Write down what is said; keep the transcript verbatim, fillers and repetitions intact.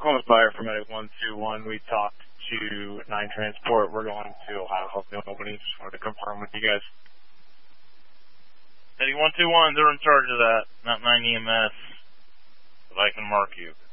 Columbus Fire from Medic one two one. We talked to nine Transport. We're going to Ohio Health Nobody. Just wanted to confirm with you guys. Medic one two one, they're in charge of that, not nine E M S. But I can mark you.